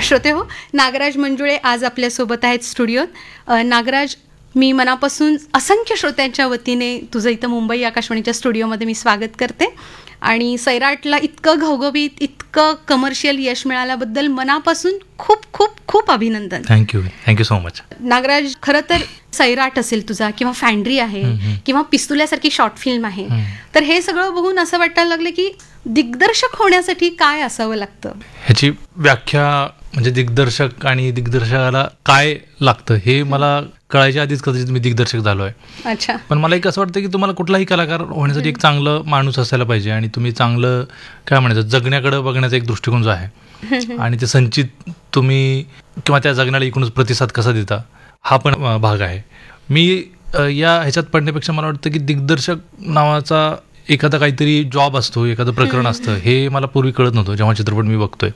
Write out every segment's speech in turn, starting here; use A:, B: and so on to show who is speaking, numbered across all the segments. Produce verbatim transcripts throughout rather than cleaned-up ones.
A: श्रोते हो, नागराज मंजुळे आज आपल्यासोबत आहेत स्टुडिओत. अ, नागराज, मी मनापासून असंख्य श्रोत्यांच्या वतीने तुझं इथं मुंबई आकाशवाणीच्या स्टुडिओमध्ये मी स्वागत करते. आणि सैराटला इतकं घवघवीत, इतकं कमर्शियल यश मिळाल्याबद्दल मनापासून खूप खूप खूप अभिनंदन.
B: Thank you thank you so much.
A: Nagraj, खरं तर सैराट असेल तुझा, किंवा फॅन्ड्री आहे, किंवा पिस्तुल्यासारखी शॉर्ट फिल्म आहे, तर हे सगळं बघून असं वाटायला लागलं की दिग्दर्शक होण्यासाठी काय असावं लागतं.
B: ह्याची व्याख्या म्हणजे दिग्दर्शक आणि दिग्दर्शकाला काय लागतं हे मला कळायच्या आधीच कदाचित मी दिग्दर्शक झालो आहे.
A: अच्छा.
B: पण मला एक असं वाटतं की तुम्हाला कुठलाही कलाकार होण्यासाठी एक चांगलं माणूस असायला पाहिजे, आणि तुम्ही चांगलं काय म्हणायचं जगण्याकडे बघण्याचा एक दृष्टिकोन जो आहे आणि ते संचित तुम्ही किंवा त्या जगण्याला एकूणच प्रतिसाद कसा देता हा पण भाग आहे. मी या ह्याच्यात पडण्यापेक्षा मला वाटतं की दिग्दर्शक नावाचा एखादा काहीतरी जॉब असतो, एखादं प्रकरण असतं, हे मला पूर्वी कळत नव्हतं जेव्हा चित्रपट मी बघतोय.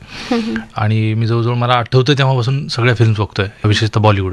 B: आणि मी जवळजवळ मला आठवतं तेव्हापासून सगळ्या फिल्म्स बघतोय, विशेषतः बॉलिवूड.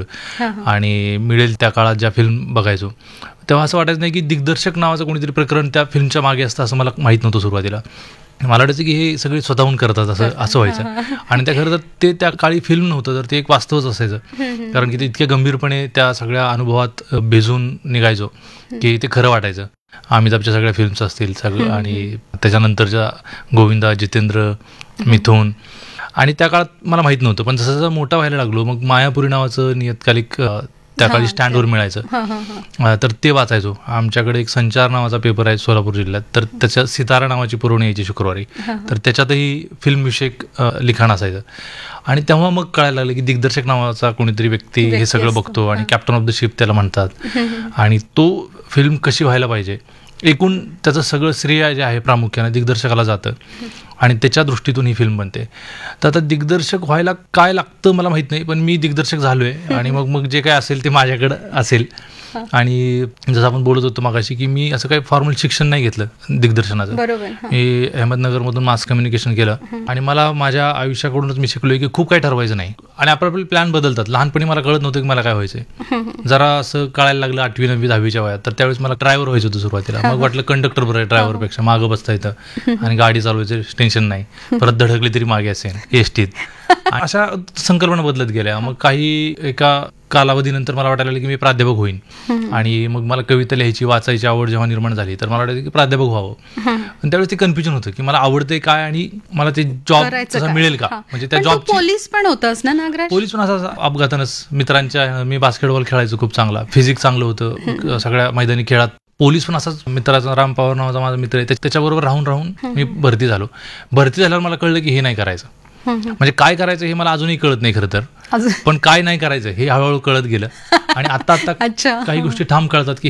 B: आणि मिळेल त्या काळात ज्या फिल्म बघायचो तेव्हा असं वाटायचं नाही की दिग्दर्शक नावाचं कोणीतरी प्रकरण त्या फिल्मच्या मागे असतं, असं मला माहीत नव्हतं सुरुवातीला. मला वाटायचं की हे सगळे स्वतःहून करतात असं असं व्हायचं. आणि त्या खरं तर ते त्या काळी फिल्म नव्हतं, तर ते एक वास्तवच असायचं. कारण की ते इतक्या गंभीरपणे त्या सगळ्या अनुभवात भिजून निघायचो की ते खरं वाटायचं. अमिताभच्या सगळ्या फिल्म्स असतील सगळं, आणि त्याच्यानंतरच्या गोविंदा, जितेंद्र, मिथून. आणि त्या काळात मला माहीत नव्हतं, पण जसं जसं मोठा व्हायला लागलो मग मायापुरी नावाचं नियतकालिक त्या काळी स्टँडवर मिळायचं, तर ते वाचायचो. आमच्याकडे एक संचार नावाचा पेपर आहे सोलापूर जिल्ह्यात, तर त्याच्यात सितारा नावाची पुरवणी यायची शुक्रवारी, तर त्याच्यातही फिल्मविषयक लिखाण असायचं. आणि तेव्हा मग कळायला लागलं की दिग्दर्शक नावाचा कोणीतरी व्यक्ती हे सगळं बघतो, आणि कॅप्टन ऑफ द शिप त्याला म्हणतात, आणि तो फिल्म कशी व्हायला पाहिजे एकूण त्याचं सगळं श्रेय जे आहे प्रामुख्याने दिग्दर्शकाला जातं, आणि त्याच्या दृष्टीतून ही फिल्म बनते. तर आता दिग्दर्शक व्हायला काय लागतं मला माहीत नाही, पण मी दिग्दर्शक झालो आहे. आणि मग मग जे काय असेल ते माझ्याकडं असेल. आणि जसं आपण बोलत होतो मागाशी की मी असं काही फॉर्मल शिक्षण नाही घेतलं दिग्दर्शनाचं. मी अहमदनगरमधून मास कम्युनिकेशन केलं, आणि मला माझ्या आयुष्याकडूनच मी शिकलोय की खूप काही ठरवायचं नाही, आणि आपले प्लॅन बदलतात. लहानपणी मला कळत नव्हतं की मला काय व्हायचंय. जरा असं कळायला लागलं आठवी नववी दहावीच्या वयात, तर त्यावेळेस मला ड्रायव्हर व्हायचं होतं सुरुवातीला. मग वाटलं कंडक्टर बरं आहे ड्रायव्हरपेक्षा, मागं बसता येतं आणि गाडी चालवायचं टेन्शन नाही, परत धडकली तरी मागे असेल एसटीत. अशा संकल्पना बदलत गेल्या. मग काही एका कालावधीनंतर मला वाटायला लागलं की मी प्राध्यापक होईन, आणि मग मला कविता लिहायची, वाचायची आवड जेव्हा निर्माण झाली, तर मला वाटायचं की प्राध्यापक व्हावं. पण त्यावेळेस ते कन्फ्युजन होतं की मला आवडतंय काय आणि मला ते जॉब तसं मिळेल का. म्हणजे त्या जॉब
A: पोलीस पण होतंस ना नागराज?
B: पोलीस पण असा अपघातानंच मित्रांच्या, मी बास्केटबॉल खेळायचो खूप चांगला, फिजिक्स चांगलं होतं सगळ्या मैदानी खेळात. पोलीस पण असाच मित्राचा राम पवार नावाचा माझा मित्र आहे, त्याच्याबरोबर राहून राहून मी भरती झालो. भरती झाल्यावर मला कळलं की हे नाही करायचं. म्हणजे काय करायचं हे मला अजूनही कळत नाही खरं तर, पण काय नाही करायचं हे हळूहळू कळत गेलं. आणि आता आता काही गोष्टी ठाम कळतात की